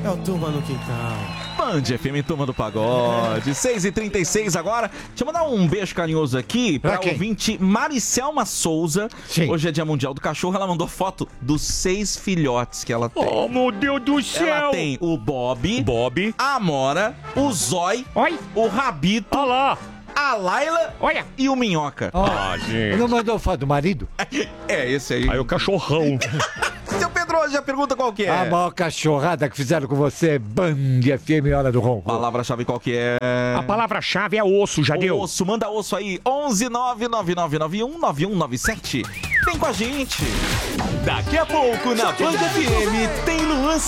É o Turma no Quintal. Band FM, Turma do Pagode. 6h36 agora. Deixa eu mandar um beijo carinhoso aqui pra ouvinte Maricelma Souza. Sim. Hoje é Dia Mundial do Cachorro. Ela mandou foto dos 6 filhotes que ela tem. Oh, meu Deus do céu! Ela tem o Bob, a Amora, o Zói, o Rabito, a Laila e o Minhoca. Gente. Não mandou foto do marido? É, esse aí. Aí o cachorrão. Seu Pedro, hoje a pergunta qual que é? A maior cachorrada que fizeram com você, Band FM, Hora do Ronco. Palavra-chave qual que é? A palavra-chave é osso, já deu. Osso, manda osso aí. 11999919197. Vem com a gente. Daqui a pouco na Band FM tem Luan